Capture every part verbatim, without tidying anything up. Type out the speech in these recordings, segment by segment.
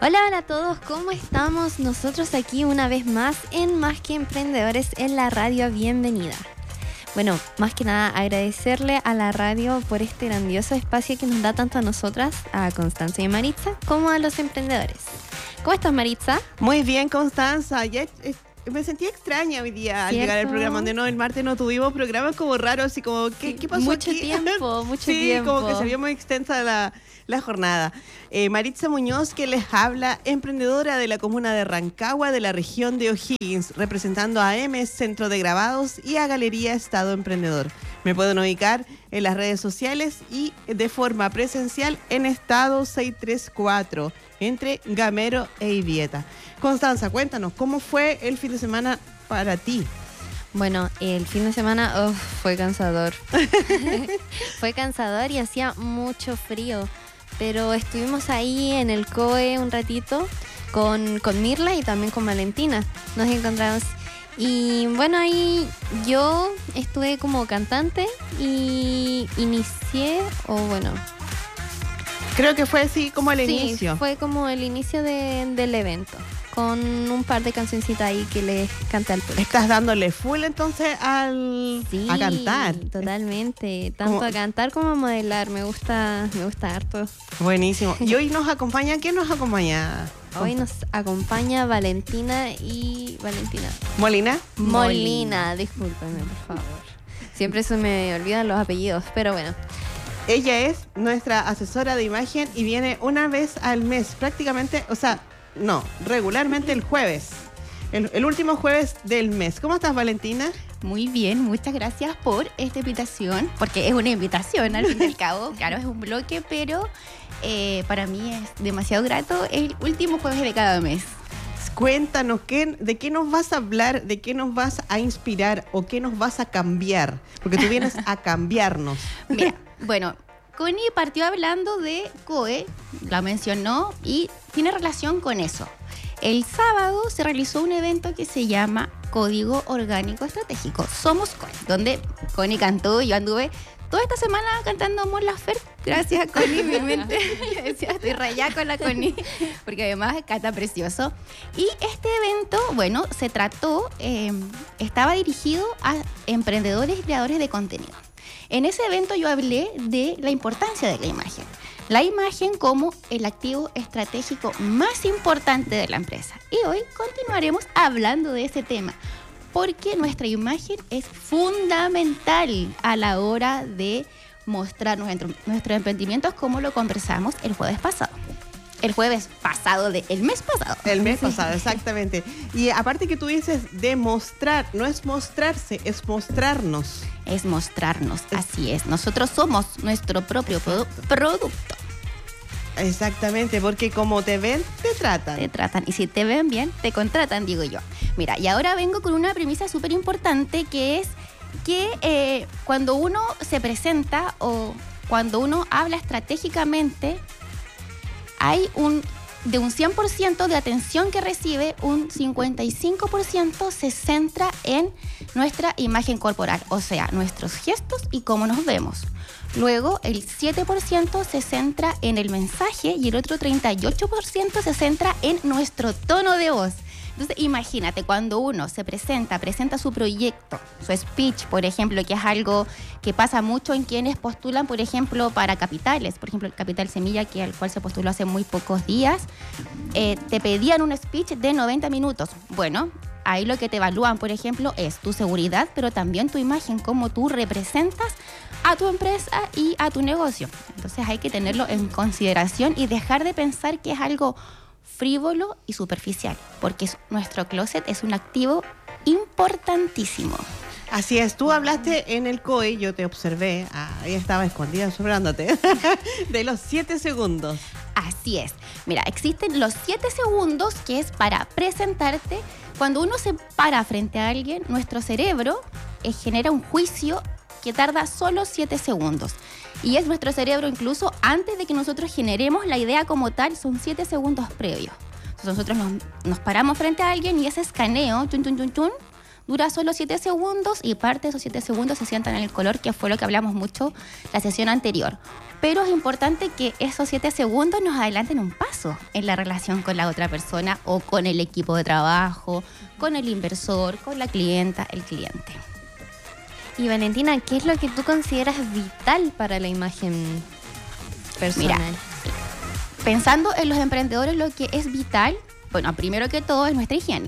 Hola, hola a todos, ¿cómo estamos? Nosotros aquí una vez más en Más que Emprendedores en la radio. Bienvenida. Bueno, más que nada agradecerle a la radio por este grandioso espacio que nos da tanto a nosotras, a Constanza y Maritza, como a los emprendedores. ¿Cómo estás, Maritza? Muy bien, Constanza. Ya, eh, me sentí extraña hoy día al llegar al programa, donde no, el martes no tuvimos programa, como raro, así como, ¿qué, Sí, ¿qué pasó mucho aquí? tiempo, mucho sí, tiempo. como que se vio muy extensa la, la jornada. Eh, Maritza Muñoz, que les habla, emprendedora de la comuna de Rancagua, de la región de O'Higgins, representando a A M Centro de Grabados y a Galería Estado Emprendedor. Me pueden ubicar en las redes sociales y de forma presencial en Estado seiscientos treinta y cuatro, entre Gamero e Ibieta. Constanza, cuéntanos, ¿cómo fue el fin de semana para ti? Bueno, el fin de semana oh, fue cansador. Fue cansador y hacía mucho frío. Pero estuvimos ahí en el C O E un ratito con, con Mirla y también con Valentina. Nos encontramos. Y bueno, ahí yo estuve como cantante y inicié, o bueno... Creo que fue así como el sí, inicio. Fue como el inicio de, del evento, con un par de cancioncitas ahí que les canté al público. Estás dándole full entonces al Sí, a cantar. Totalmente, tanto Como- a cantar como a modelar, me gusta, me gusta harto. Buenísimo. Y hoy nos acompaña, ¿quién nos acompaña? Hoy nos acompaña Valentina y Valentina Molina. Molina, discúlpeme por favor. Siempre se me olvidan los apellidos, pero bueno. Ella es nuestra asesora de imagen y viene una vez al mes, prácticamente, o sea, no, regularmente el jueves. El, el último jueves del mes. ¿Cómo estás, Valentina? Muy bien, muchas gracias por esta invitación, porque es una invitación al fin y al cabo, claro, es un bloque, pero eh, para mí es demasiado grato el último jueves de cada mes. Cuéntanos, ¿qué, ¿de qué nos vas a hablar? ¿De qué nos vas a inspirar? ¿O qué nos vas a cambiar? Porque tú vienes a cambiarnos. Mira, bueno, Connie partió hablando de C O E, la mencionó y tiene relación con eso. El sábado se realizó un evento que se llama Código Orgánico Estratégico, Somos Connie, donde Connie cantó y yo anduve toda esta semana cantando Mon Laferte. Gracias a Connie, mi mente. Yo decía, estoy rayada con la Connie, porque además canta precioso. Y este evento, bueno, se trató, eh, estaba dirigido a emprendedores y creadores de contenido. En ese evento yo hablé de la importancia de la imagen. La imagen como el activo estratégico más importante de la empresa. Y hoy continuaremos hablando de ese tema, porque nuestra imagen es fundamental a la hora de mostrar nuestro, nuestros emprendimientos, como lo conversamos el jueves pasado. El jueves pasado del mes pasado. El mes pasado, exactamente. Y aparte que tú dices de mostrar, no es mostrarse, es mostrarnos. Es mostrarnos, así es. Nosotros somos nuestro propio produ- producto. Exactamente, porque como te ven, te tratan. Te tratan, y si te ven bien, te contratan, digo yo. Mira, y ahora vengo con una premisa súper importante, que es que eh, cuando uno se presenta o cuando uno habla estratégicamente, hay un, de un cien por ciento de atención que recibe, un cincuenta y cinco por ciento se centra en nuestra imagen corporal, o sea, nuestros gestos y cómo nos vemos. Luego, el siete por ciento se centra en el mensaje y el otro treinta y ocho por ciento se centra en nuestro tono de voz. Entonces, imagínate, cuando uno se presenta, presenta su proyecto, su speech, por ejemplo, que es algo que pasa mucho en quienes postulan, por ejemplo, para capitales. Por ejemplo, el Capital Semilla, que al cual se postuló hace muy pocos días, eh, te pedían un speech de noventa minutos. Bueno, ahí lo que te evalúan, por ejemplo, es tu seguridad, pero también tu imagen, cómo tú representas a tu empresa y a tu negocio. Entonces hay que tenerlo en consideración y dejar de pensar que es algo frívolo y superficial, porque es- nuestro closet es un activo importantísimo. Así es, tú hablaste en el C O E, yo te observé, ahí estaba escondida sobrándote, de los siete segundos. Así es. Mira, existen los siete segundos, que es para presentarte. Cuando uno se para frente a alguien, nuestro cerebro eh, genera un juicio que tarda solo siete segundos. Y es nuestro cerebro, incluso antes de que nosotros generemos la idea como tal, son siete segundos previos. Entonces nosotros nos, nos paramos frente a alguien y ese escaneo, chun, chun, chun, chun, dura solo siete segundos y parte de esos siete segundos se sientan en el color, que fue lo que hablamos mucho la sesión anterior. Pero es importante que esos siete segundos nos adelanten un paso en la relación con la otra persona o con el equipo de trabajo, con el inversor, con la clienta, el cliente. Y Valentina, ¿qué es lo que tú consideras vital para la imagen personal? Mira, pensando en los emprendedores, lo que es vital, bueno, primero que todo es nuestra higiene.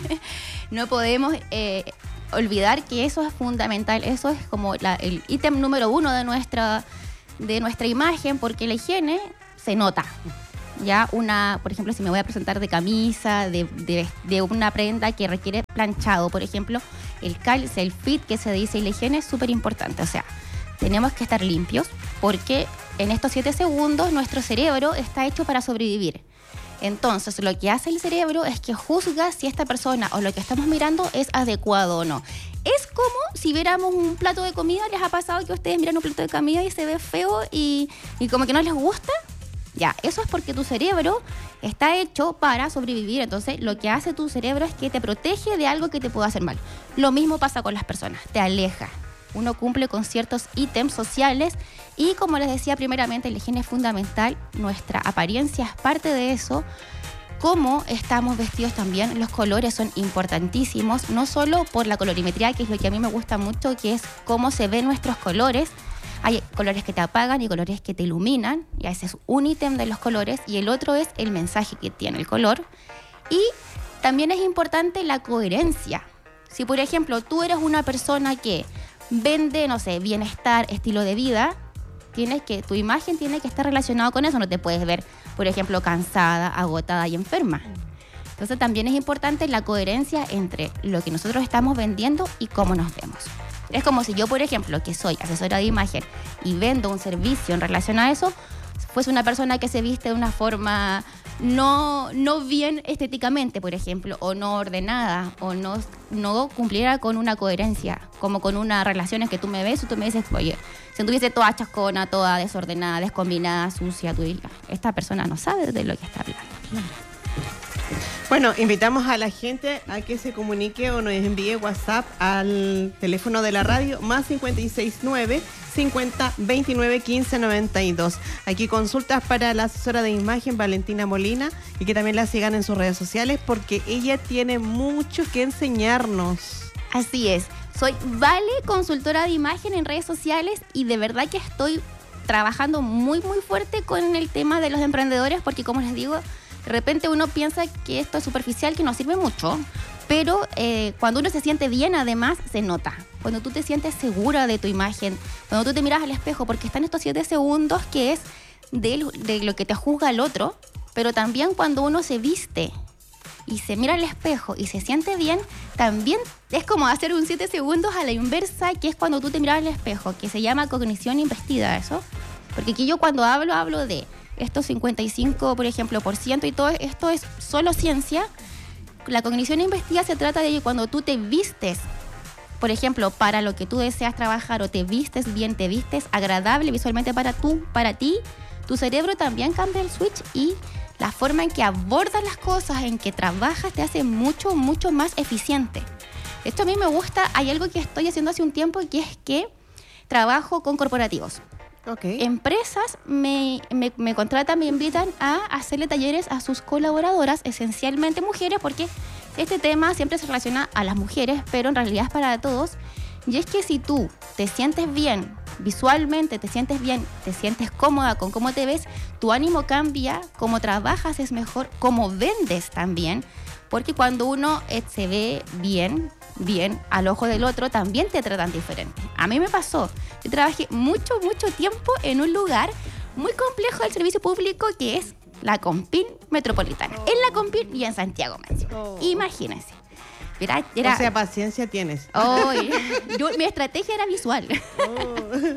No podemos eh, olvidar que eso es fundamental, eso es como la, el ítem número uno de nuestra, de nuestra imagen, porque la higiene se nota. Ya una, por ejemplo, si me voy a presentar de camisa, de, de, de una prenda que requiere planchado, por ejemplo, el calce, el fit que se dice, y la higiene es súper importante. O sea, tenemos que estar limpios porque en estos siete segundos nuestro cerebro está hecho para sobrevivir. Entonces, lo que hace el cerebro es que juzga si esta persona o lo que estamos mirando es adecuado o no. Es como si viéramos un plato de comida. ¿Les ha pasado que ustedes miran un plato de comida y se ve feo y, y como que no les gusta? Ya, eso es porque tu cerebro está hecho para sobrevivir. Entonces, lo que hace tu cerebro es que te protege de algo que te pueda hacer mal. Lo mismo pasa con las personas, te aleja. Uno cumple con ciertos ítems sociales y, como les decía primeramente, la higiene es fundamental. Nuestra apariencia es parte de eso. Cómo estamos vestidos también, los colores son importantísimos, no solo por la colorimetría, que es lo que a mí me gusta mucho, que es cómo se ven nuestros colores. Hay colores que te apagan y colores que te iluminan, y ese es un ítem de los colores, y el otro es el mensaje que tiene el color. Y también es importante la coherencia. Si, por ejemplo, tú eres una persona que vende, no sé, bienestar, estilo de vida, tienes que, tu imagen tiene que estar relacionada con eso. No te puedes ver, por ejemplo, cansada, agotada y enferma. Entonces también es importante la coherencia entre lo que nosotros estamos vendiendo y cómo nos vemos. Es como si yo, por ejemplo, que soy asesora de imagen y vendo un servicio en relación a eso, fuese una persona que se viste de una forma no, no bien estéticamente, por ejemplo, o no ordenada, o no, no cumpliera con una coherencia, como con una relación en que tú me ves y tú me dices, oye, si tuviese toda chascona, toda desordenada, descombinada, sucia, tú dirías, esta persona no sabe de lo que está hablando. Bueno, invitamos a la gente a que se comunique o nos envíe WhatsApp al teléfono de la radio más cinco seis nueve, cincuenta, veintinueve, quince, noventa y dos. Aquí consultas para la asesora de imagen Valentina Molina, y que también la sigan en sus redes sociales porque ella tiene mucho que enseñarnos. Así es. Soy Vale, consultora de imagen en redes sociales, y de verdad que estoy trabajando muy, muy fuerte con el tema de los emprendedores porque, como les digo, de repente uno piensa que esto es superficial, que no sirve mucho, pero eh, cuando uno se siente bien, además, se nota. Cuando tú te sientes segura de tu imagen, cuando tú te miras al espejo, porque están estos siete segundos que es de, de lo que te juzga el otro, pero también cuando uno se viste y se mira al espejo y se siente bien, también es como hacer un siete segundos a la inversa, que es cuando tú te miras al espejo, que se llama cognición investida, eso. Porque aquí yo cuando hablo, hablo de estos cincuenta y cinco, por ejemplo, por ciento, y todo esto es solo ciencia. La cognición investida se trata de que cuando tú te vistes, por ejemplo, para lo que tú deseas trabajar, o te vistes bien, te vistes agradable visualmente para tú, para ti, tu cerebro también cambia el switch, y la forma en que abordas las cosas, en que trabajas, te hace mucho, mucho más eficiente. Esto a mí me gusta. Hay algo que estoy haciendo hace un tiempo, que es que trabajo con corporativos. Okay. Empresas me, me, me contratan, me invitan a hacerle talleres a sus colaboradoras, esencialmente mujeres, porque este tema siempre se relaciona a las mujeres, pero en realidad es para todos. Y es que si tú te sientes bien visualmente, te sientes bien, te sientes cómoda con cómo te ves, tu ánimo cambia, cómo trabajas es mejor, cómo vendes también, porque cuando uno eh, se ve bien, bien al ojo del otro, también te tratan diferente. A mí me pasó. Yo trabajé mucho, mucho tiempo en un lugar muy complejo del servicio público, que es la Compin Metropolitana. Oh. En la Compin y en Santiago, oh. Imagínense. Era, era, o sea, paciencia tienes. Oh, yo, mi estrategia era visual. Oh.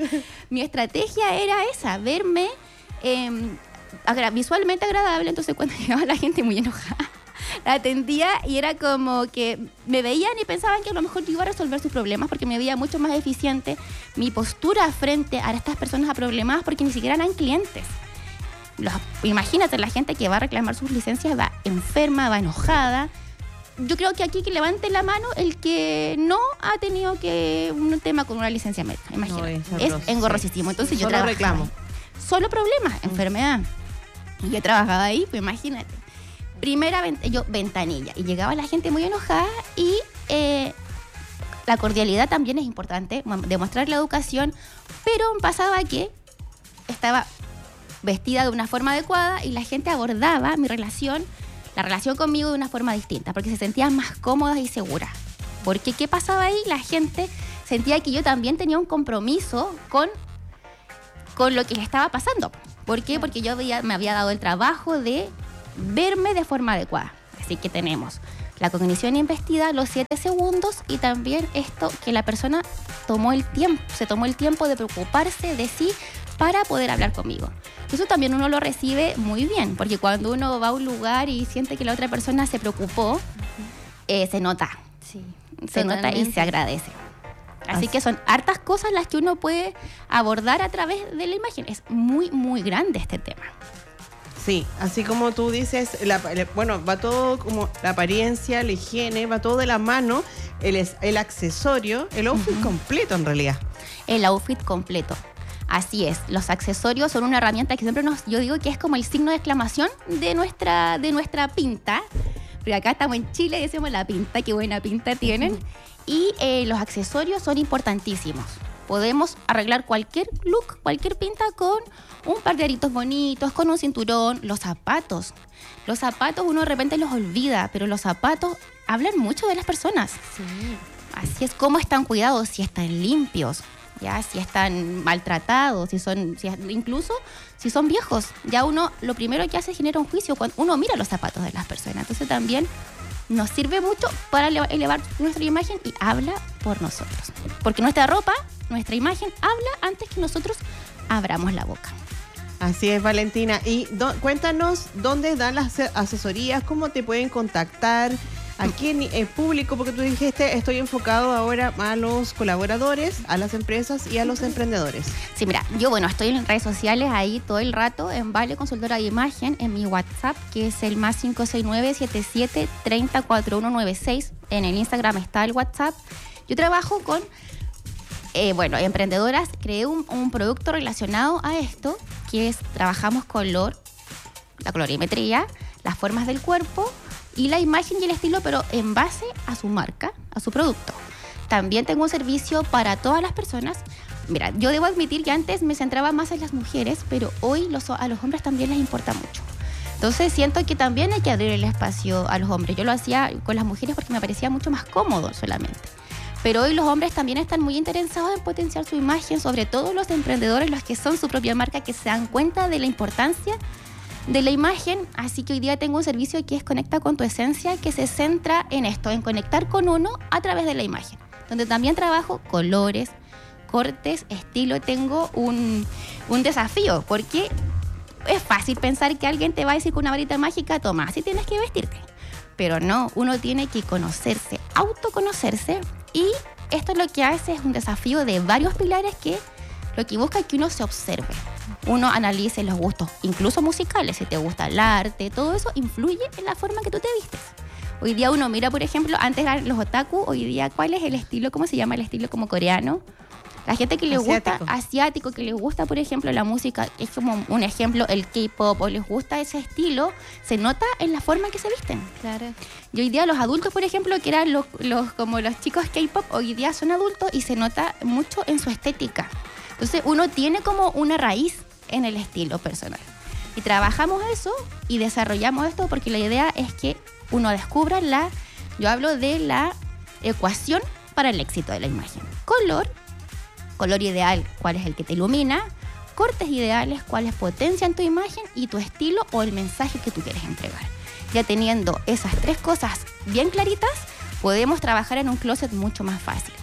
Mi estrategia era esa, verme eh, agra- visualmente agradable. Entonces, cuando llegaba la gente muy enojada, la atendía y era como que me veían y pensaban que a lo mejor yo iba a resolver sus problemas, porque me veía mucho más eficiente mi postura frente a estas personas problemadas, porque ni siquiera eran clientes. Los, imagínate, la gente que va a reclamar sus licencias va enferma, va enojada. yo creo que aquí que levante la mano el que no ha tenido que un tema con una licencia médica, imagínate. No, es es engorrosísimo. Entonces yo Solo trabajaba reclamo. ahí. Solo problemas, enfermedad. Y yo trabajaba ahí, pues imagínate. Primera, ven- yo ventanilla. Y llegaba la gente muy enojada y eh, la cordialidad también es importante, mo- demostrar la educación, pero pasaba que estaba vestida de una forma adecuada y la gente abordaba mi relación, la relación conmigo de una forma distinta, porque se sentían más cómodas y seguras. Porque ¿qué pasaba ahí? La gente sentía que yo también tenía un compromiso con, con lo que le estaba pasando. ¿Por qué? Porque yo había- me había dado el trabajo de verme de forma adecuada. Así que tenemos la cognición investida, los siete segundos y también esto que la persona tomó el tiempo, se tomó el tiempo de preocuparse de sí para poder hablar conmigo. Eso también uno lo recibe muy bien, porque cuando uno va a un lugar y siente que la otra persona se preocupó, eh, se nota, Sí. se nota y Totalmente. se agradece. Así Así- que son hartas cosas las que uno puede abordar a través de la imagen. Es muy, muy grande este tema. Sí, así como tú dices, la- el- bueno, va todo como la apariencia, la higiene, va todo de la mano, el, es- el accesorio, el outfit completo en realidad. El outfit completo. Así es, los accesorios son una herramienta que siempre nos, yo digo que es como el signo de exclamación de nuestra, de nuestra pinta. Pero acá estamos en Chile y decimos la pinta, qué buena pinta tienen. Y eh, los accesorios son importantísimos. Podemos arreglar cualquier look, cualquier pinta con un par de aritos bonitos, con un cinturón, los zapatos. Los zapatos uno de repente los olvida, pero los zapatos hablan mucho de las personas. Sí. Así es, cómo están cuidados, si están limpios, ya, si están maltratados, si son, si, incluso si son viejos. Ya uno, lo primero que hace es genera un juicio cuando uno mira los zapatos de las personas. Entonces también nos sirve mucho para eleva- elevar nuestra imagen y habla por nosotros. Porque nuestra ropa, nuestra imagen habla antes que nosotros abramos la boca. Así es, Valentina. Y do- cuéntanos dónde dan las ase- asesorías, cómo te pueden contactar, a quién eh, público, porque tú dijiste, estoy enfocado ahora a los colaboradores, a las empresas y a los emprendedores. Sí, mira, yo bueno, estoy en redes sociales ahí todo el rato, en Vale Consultora de Imagen, en mi WhatsApp, que es el más cinco seis nueve, siete siete, tres cero, cuatro uno nueve seis. En el Instagram está el WhatsApp. Yo trabajo con, eh, bueno, emprendedoras. Creé un, un producto relacionado a esto, que es, trabajamos color, la colorimetría, las formas del cuerpo y la imagen y el estilo, pero en base a su marca, a su producto. También tengo un servicio para todas las personas. Mira, yo debo admitir que antes me centraba más en las mujeres, pero hoy los, a los hombres también les importa mucho. Entonces siento que también hay que abrir el espacio a los hombres. Yo lo hacía con las mujeres porque me parecía mucho más cómodo solamente. Pero hoy los hombres también están muy interesados en potenciar su imagen, sobre todo los emprendedores, los que son su propia marca, que se dan cuenta de la importancia de la imagen. Así que hoy día tengo un servicio que es Conecta con tu Esencia, que se centra en esto, en conectar con uno a través de la imagen, donde también trabajo colores, cortes, estilo. Tengo un, un desafío, porque es fácil pensar que alguien te va a decir con una varita mágica, toma, así tienes que vestirte. Pero no, uno tiene que conocerse, autoconocerse, y esto lo que hace es un desafío de varios pilares que lo que busca es que uno se observe. Uno analice los gustos, incluso musicales, si te gusta el arte, todo eso influye en la forma que tú te vistes. Hoy día uno mira, por ejemplo, antes eran los otaku, hoy día, ¿cuál es el estilo? ¿Cómo se llama el estilo como coreano? La gente que le Asiático. gusta, asiático, que les gusta, por ejemplo, la música, es como un ejemplo, el K-pop, o les gusta ese estilo, se nota en la forma que se visten. Claro. Y hoy día los adultos, por ejemplo, que eran los, los como los chicos K-pop, hoy día son adultos y se nota mucho en su estética. Entonces uno tiene como una raíz en el estilo personal. Y trabajamos eso y desarrollamos esto porque la idea es que uno descubra la, yo hablo de la ecuación para el éxito de la imagen. Color, color ideal, cuál es el que te ilumina, cortes ideales, cuáles potencian tu imagen y tu estilo o el mensaje que tú quieres entregar. Ya teniendo esas tres cosas bien claritas, podemos trabajar en un closet mucho más fácil.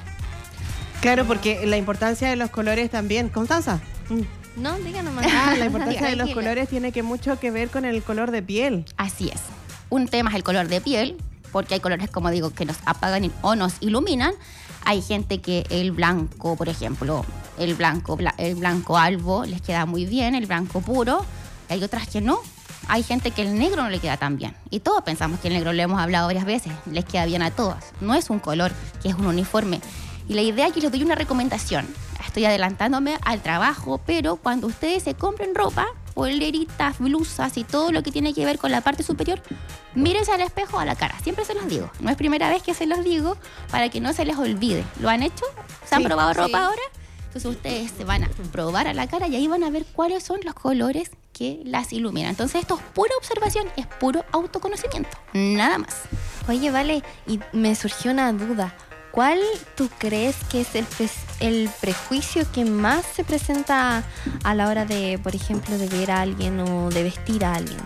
Claro, porque la importancia de los colores también. Constanza. Mm. No, diga nomás. Ah, la importancia de los Tranquila. colores tiene que mucho que ver con el color de piel. Así es. Un tema es el color de piel, porque hay colores, como digo, que nos apagan y- o nos iluminan. Hay gente que el blanco, por ejemplo, el blanco, bla- el blanco albo les queda muy bien, el blanco puro. Hay otras que no. Hay gente que el negro no le queda tan bien. Y todos pensamos que el negro, lo hemos hablado varias veces, les queda bien a todas. No es un color, que es un uniforme. Y la idea es que les doy una recomendación. Estoy adelantándome al trabajo, pero cuando ustedes se compren ropa, poleritas, blusas y todo lo que tiene que ver con la parte superior, mírense al espejo a la cara. Siempre se los digo. No es primera vez que se los digo para que no se les olvide. ¿Lo han hecho? ¿Se han Sí, probado ropa sí. ahora? Entonces ustedes se van a probar a la cara y ahí van a ver cuáles son los colores que las iluminan. Entonces esto es pura observación, es puro autoconocimiento. Nada más. Oye, vale, y me surgió una duda. ¿Cuál tú crees que es el, pre- el prejuicio que más se presenta a la hora de, por ejemplo, de ver a alguien o de vestir a alguien?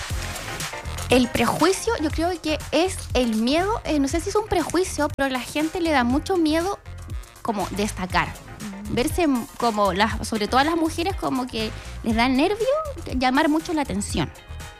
El prejuicio, yo creo que es el miedo, eh, no sé si es un prejuicio, pero a la gente le da mucho miedo como destacar. Verse como, las, sobre todo a las mujeres, como que les da nervio llamar mucho la atención.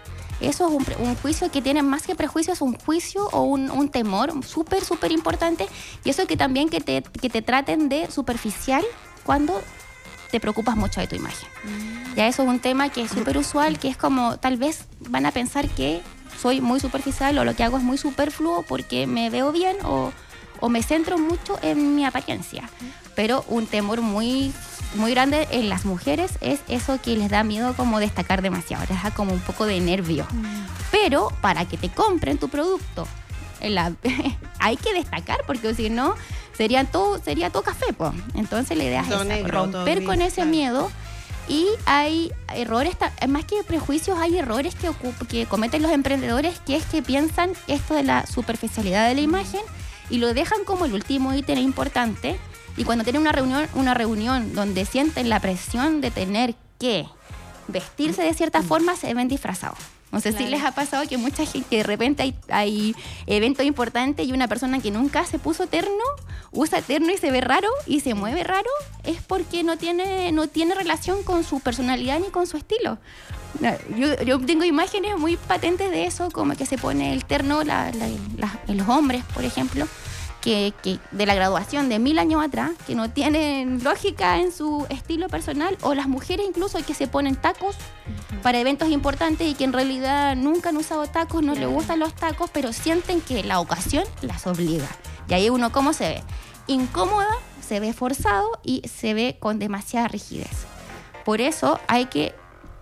Eso es un, pre- un juicio que tiene más que prejuicio, es un juicio o un, un temor súper, súper importante. Y eso que también que te, que te traten de superficial cuando te preocupas mucho de tu imagen. Ya eso es un tema que es súper usual, que es como tal vez van a pensar que soy muy superficial o lo que hago es muy superfluo porque me veo bien o, o me centro mucho en mi apariencia. Pero un temor muy, muy grande en las mujeres es eso que les da miedo como destacar demasiado, les da como un poco de nervio. Pero para que te compren tu producto, en la, hay que destacar porque si no sería todo, sería todo café, po. Entonces la idea es Todo esa, negro, todo romper gris, con ese claro. miedo. Y hay errores, ta- más que prejuicios, hay errores que, ocup- que cometen los emprendedores, que es que piensan esto de la superficialidad de la imagen y lo dejan como el último ítem importante. Y cuando tienen una reunión, una reunión donde sienten la presión de tener que vestirse de cierta forma, se ven disfrazados. No sé Claro. si les ha pasado que mucha gente, que de repente hay, hay eventos importantes y una persona que nunca se puso terno, usa terno y se ve raro y se mueve raro, es porque no tiene, no tiene relación con su personalidad ni con su estilo. No, Yo, yo tengo imágenes muy patentes de eso, como que se pone el terno, la, la, la- los hombres, por ejemplo, que, que de la graduación de mil años atrás, que no tienen lógica en su estilo personal, o las mujeres incluso que se ponen tacos para eventos importantes y que en realidad nunca han usado tacos, no Claro. les gustan los tacos, pero sienten que la ocasión las obliga. Y ahí uno, ¿cómo se ve? Incómoda, se ve forzado y se ve con demasiada rigidez. Por eso hay que,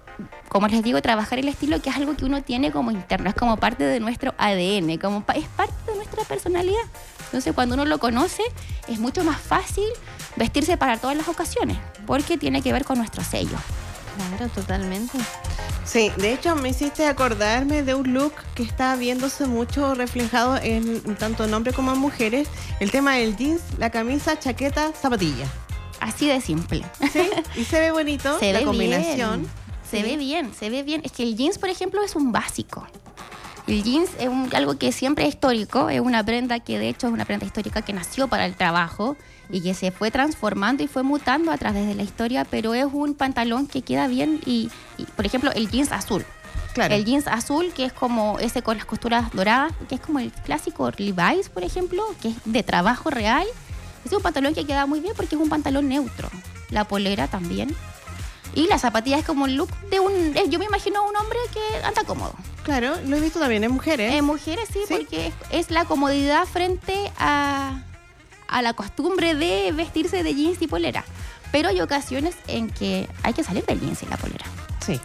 como les digo, trabajar el estilo, que es algo que uno tiene como interno, es como parte de nuestro A D N, como pa- es parte de nuestra personalidad. Entonces, cuando uno lo conoce, es mucho más fácil vestirse para todas las ocasiones, porque tiene que ver con nuestro sello. Claro, totalmente. Sí, de hecho me hiciste acordarme de un look que está viéndose mucho reflejado en tanto en hombres como en mujeres. El tema del jeans, la camisa, chaqueta, zapatilla. Así de simple. ¿Sí? Y se ve bonito Se la ve combinación. bien. Se Sí. ve bien, se ve bien. Es que el jeans, por ejemplo, es un básico. El jeans es un- algo que siempre es histórico, es una prenda que de hecho es una prenda histórica que nació para el trabajo y que se fue transformando y fue mutando a través de la historia, pero es un pantalón que queda bien y, y, por ejemplo, el jeans azul. Claro. El jeans azul, que es como ese con las costuras doradas, que es como el clásico Levi's, por ejemplo, que es de trabajo real. Es un pantalón que queda muy bien porque es un pantalón neutro. La polera también. Y la zapatilla es como el look de un... eh, Yo me imagino a un hombre que anda cómodo. Claro, lo he visto también en mujeres. En mujeres sí, ¿Sí? porque es, es la comodidad frente a, a la costumbre de vestirse de jeans y polera. Pero hay ocasiones en que hay que salir del jeans y la polera. Sí.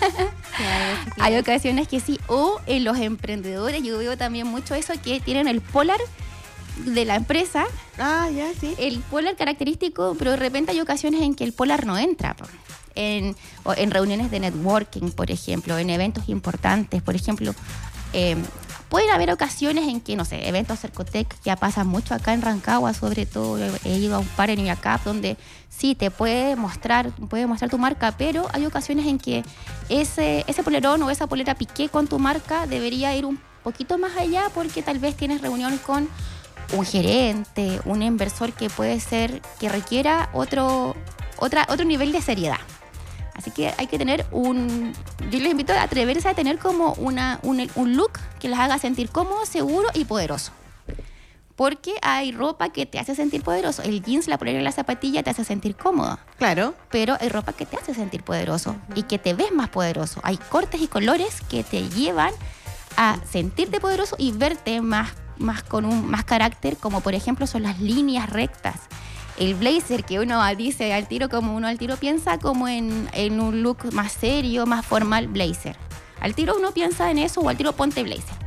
Claro, Hay ocasiones que sí. O en los emprendedores, yo veo también mucho eso, que tienen el polar de la empresa, Ah, ya, sí. el polar característico, pero de repente hay ocasiones en que el polar no entra. po. En, o en reuniones de networking, por ejemplo, en eventos importantes, por ejemplo. Eh, pueden haber ocasiones en que, no sé, eventos Cercotec ya pasan mucho acá en Rancagua, sobre todo he ido a un par en IACAP donde sí te puede mostrar, puede mostrar tu marca, pero hay ocasiones en que ese, ese polerón o esa polera piqué con tu marca debería ir un poquito más allá porque tal vez tienes reunión con un gerente, un inversor que puede ser, que requiera otro, otra, otro nivel de seriedad. Así que hay que tener un... Yo les invito a atreverse a tener como una, un, un look que las haga sentir cómodo, seguro y poderoso. Porque hay ropa que te hace sentir poderoso. El jeans, la polera y la zapatilla te hace sentir cómodo. Claro. Pero hay ropa que te hace sentir poderoso y que te ves más poderoso. Hay cortes y colores que te llevan a sentirte poderoso y verte más, más con un más carácter, como por ejemplo son las líneas rectas. El blazer, que uno dice al tiro, como uno al tiro piensa como en, en un look más serio, más formal, blazer. Al tiro uno piensa en eso o al tiro ponte blazer.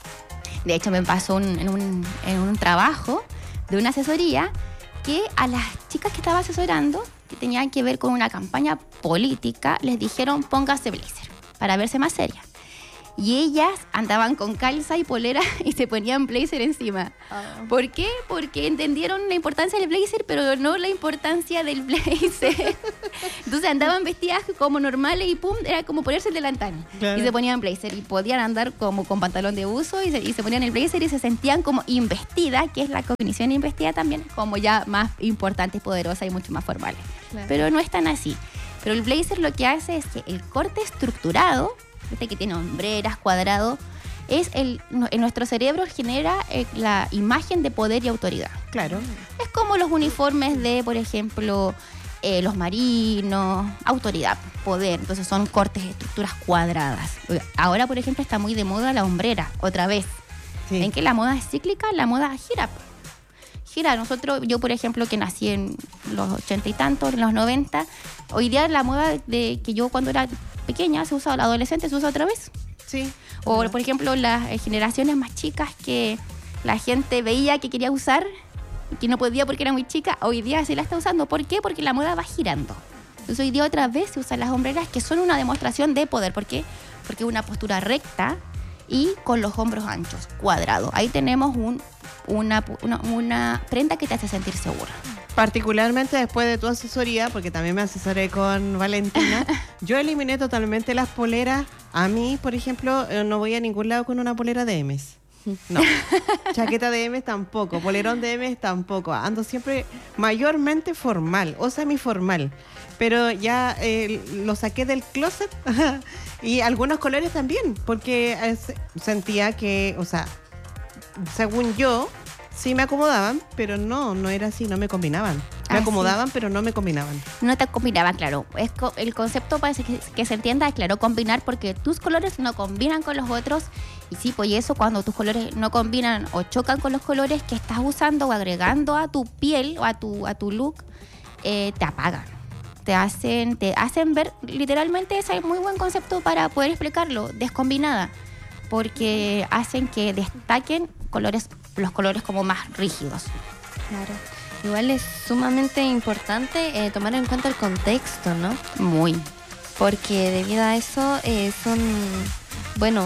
De hecho, me pasó un, en, un, en un trabajo de una asesoría que a las chicas que estaba asesorando, que tenían que ver con una campaña política, les dijeron póngase blazer para verse más seria. Y ellas andaban con calza y polera y se ponían blazer encima. Oh. ¿Por qué? Porque entendieron la importancia del blazer, pero no la importancia del blazer. Entonces andaban vestidas como normales y pum, era como ponerse el delantal. Claro. Y se ponían blazer y podían andar como con pantalón de uso y se, y se ponían el blazer y se sentían como investida, que es la cognición de investida también, como ya más importante, poderosa y mucho más formal. Claro. Pero no es tan así. Pero el blazer lo que hace es que el corte estructurado, este que tiene hombreras, cuadrado, es el, en nuestro cerebro genera eh, la imagen de poder y autoridad. Claro. Es como los uniformes de, por ejemplo, eh, los marinos, autoridad, poder. Entonces son cortes, estructuras cuadradas. Ahora, por ejemplo, está muy de moda la hombrera, otra vez. Sí. En que la moda es cíclica, la moda gira. Gira. Nosotros, yo, por ejemplo, que nací en los ochenta y tantos, en los noventa, hoy día la moda de que yo cuando era pequeña se usa, la adolescente se usa otra vez. Sí. O, por ejemplo, las eh, generaciones más chicas que la gente veía que quería usar y que no podía porque era muy chica, hoy día se la está usando. ¿Por qué? Porque la moda va girando. Entonces hoy día otra vez se usan las hombreras, que son una demostración de poder. ¿Por qué? Porque es una postura recta y con los hombros anchos, cuadrado. Ahí tenemos un, una, una, una prenda que te hace sentir segura. Particularmente después de tu asesoría, porque también me asesoré con Valentina, yo eliminé totalmente las poleras. A mí, por ejemplo, no voy a ningún lado con una polera de Emes. No. Chaqueta de Emes tampoco. Polerón de Emes tampoco. Ando siempre mayormente formal o semiformal. Pero ya eh, lo saqué del closet y algunos colores también, porque eh, sentía que, o sea, según yo, sí me acomodaban, pero no, no era así, no me combinaban. Me ah, acomodaban, sí. pero no me combinaban. No te combinaban, claro. Es co- el concepto para que, que se entienda es, claro, combinar, porque tus colores no combinan con los otros. Y sí, pues eso, cuando tus colores no combinan o chocan con los colores que estás usando o agregando a tu piel o a tu, a tu look, eh, te apagan. Te hacen, te hacen ver, literalmente es un muy buen concepto para poder explicarlo, descombinada. Porque hacen que destaquen colores, los colores como más rígidos. Claro. Igual es sumamente importante eh, tomar en cuenta el contexto, ¿no? Muy. Porque debido a eso eh, son, bueno,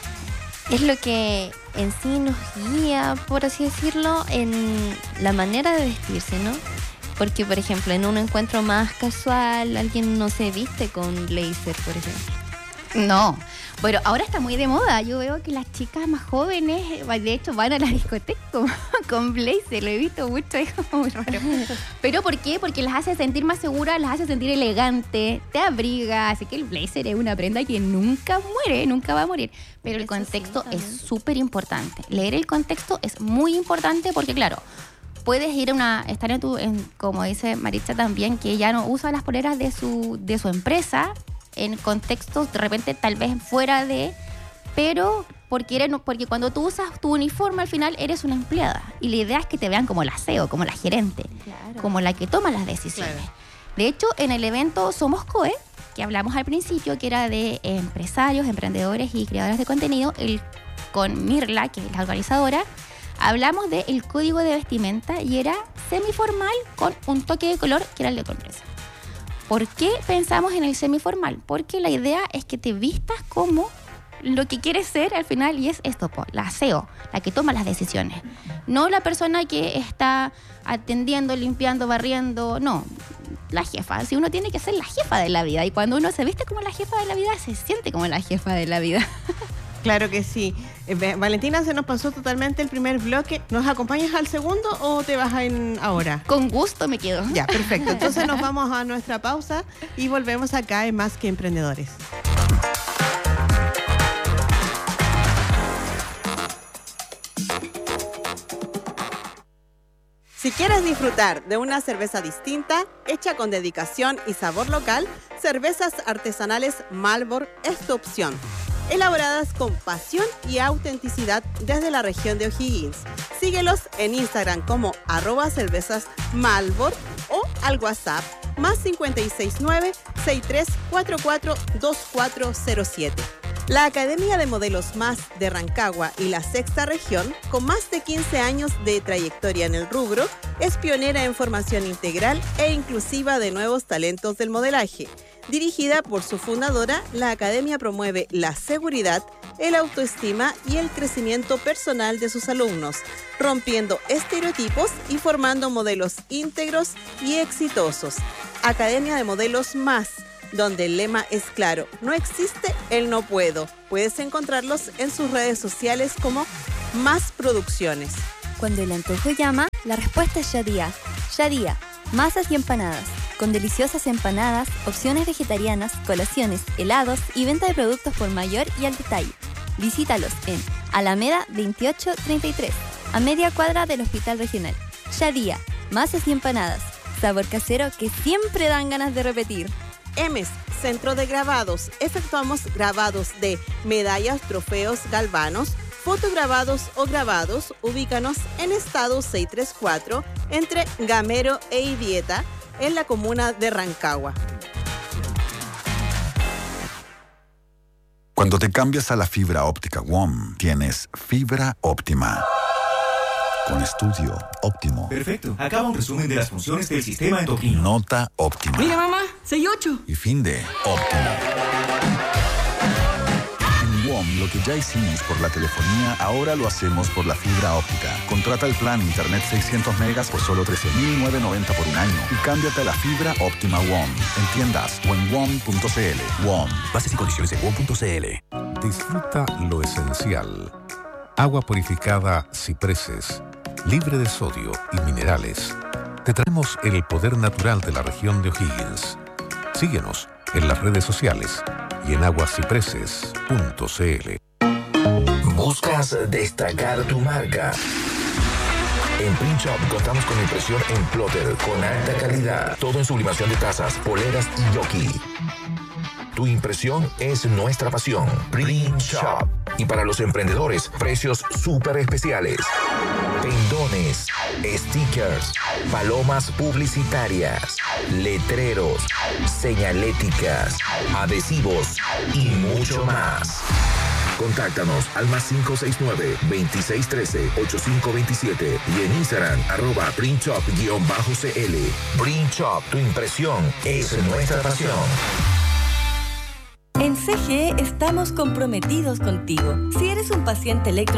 es lo que en sí nos guía, por así decirlo, en la manera de vestirse, ¿no? Porque, por ejemplo, en un encuentro más casual, alguien no se viste con blazer, por ejemplo. No, bueno, ahora está muy de moda. Yo veo que las chicas más jóvenes, de hecho, van a la discoteca con, con blazer. Lo he visto mucho, es como muy raro. ¿Pero por qué? Porque las hace sentir más seguras, las hace sentir elegante, te abriga. Así que el blazer es una prenda que nunca muere, nunca va a morir. Pero el contexto es súper importante. Leer el contexto es muy importante porque, claro, puedes ir a una, estar en tu, en, como dice Maritza también, que ya no usa las poleras de su, de su empresa, en contextos de repente tal vez fuera de, pero porque, eres, porque cuando tú usas tu uniforme al final eres una empleada y la idea es que te vean como la C E O, como la gerente, claro, como la que toma las decisiones. Claro. De hecho, en el evento Somos COE, que hablamos al principio, que era de empresarios, emprendedores y creadores de contenido, el, con Mirla, que es la organizadora, hablamos del código de vestimenta y era semiformal con un toque de color que era el de tu empresa. ¿Por qué pensamos en el semiformal? Porque la idea es que te vistas como lo que quieres ser al final, y es esto, po, la C E O, la que toma las decisiones. No la persona que está atendiendo, limpiando, barriendo, no, la jefa. Si uno tiene que ser la jefa de la vida, y cuando uno se viste como la jefa de la vida, se siente como la jefa de la vida. Claro que sí. Eh, Valentina, se nos pasó totalmente el primer bloque. ¿Nos acompañas al segundo o te vas en ahora? Con gusto me quedo. Ya, perfecto. Entonces nos vamos a nuestra pausa y volvemos acá en Más que Emprendedores. Si quieres disfrutar de una cerveza distinta, hecha con dedicación y sabor local, Cervezas Artesanales Malbor es tu opción. Elaboradas con pasión y autenticidad desde la región de O'Higgins. Síguelos en Instagram como arroba cervezas Malbor o al WhatsApp más cinco seis nueve, seis tres cuatro cuatro, dos cuatro cero siete. La Academia de Modelos M A S de Rancagua y la Sexta Región, con más de quince años de trayectoria en el rubro, es pionera en formación integral e inclusiva de nuevos talentos del modelaje. Dirigida por su fundadora, la Academia promueve la seguridad, el autoestima y el crecimiento personal de sus alumnos, rompiendo estereotipos y formando modelos íntegros y exitosos. Academia de Modelos M A S, donde el lema es claro: no existe el no puedo. Puedes encontrarlos en sus redes sociales como M A S Producciones. Cuando el antojo llama, la respuesta es Yadía. Yadía, masas y empanadas. Con deliciosas empanadas, opciones vegetarianas, colaciones, helados y venta de productos por mayor y al detalle. Visítalos en Alameda veintiocho treinta y tres, a media cuadra del Hospital Regional. Yadía, masas y empanadas. Sabor casero que siempre dan ganas de repetir. M E S, Centro de Grabados. Efectuamos grabados de medallas, trofeos, galvanos, fotograbados o grabados. Ubícanos en Estado seiscientos treinta y cuatro, entre Gamero e Ibieta, en la comuna de Rancagua. Cuando te cambias a la fibra óptica W O M, tienes fibra óptima. Con estudio óptimo. Perfecto. Acaba un resumen de las funciones del sistema endocrino. Nota óptima. Mira, mamá, seis ocho. Y fin de óptimo. En W O M, lo que ya hicimos por la telefonía, ahora lo hacemos por la fibra óptica. Contrata el plan Internet seiscientos megas por solo trece mil novecientos noventa por un año y cámbiate a la fibra óptima W O M. En tiendas o en W O M punto c l. W O M. Bases y condiciones en W O M punto c l. Disfruta lo esencial. Agua purificada Cipreses, libre de sodio y minerales. Te traemos el poder natural de la región de O'Higgins. Síguenos en las redes sociales y en aguascipreses punto c l. ¿Buscas destacar tu marca? En Print Shop contamos con impresión en plotter con alta calidad. Todo en sublimación de tazas, poleras y jockey. Tu impresión es nuestra pasión. Print Shop. Y para los emprendedores, precios súper especiales. Pendones, stickers, palomas publicitarias, letreros, señaléticas, adhesivos y mucho más. Contáctanos al más cinco seis nueve, veintiséis trece, ochenta y cinco veintisiete y en Instagram arroba printshop-cl. Print Shop, tu impresión es nuestra pasión. En C G E estamos comprometidos contigo. Si eres un paciente electro